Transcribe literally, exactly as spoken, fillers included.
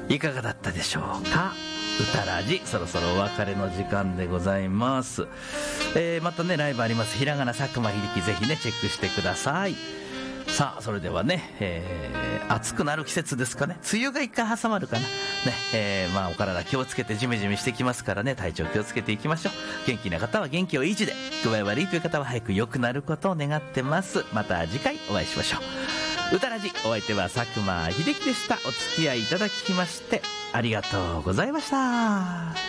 いかがだったでしょうか。歌ラジ、そろそろお別れの時間でございます。えー、またねライブあります。ひらがな佐久間秀樹、ぜひねチェックしてください。さあそれではね、えー、暑くなる季節ですかね。梅雨が一回挟まるかなね、えー、まあお体気をつけてジメジメしてきますからね、体調気をつけていきましょう。元気な方は元気を維持で、具合悪いという方は早く良くなることを願ってます。また次回お会いしましょう。歌ラジ、お相手は佐久間秀樹でした。お付き合いいただきましてありがとうございました。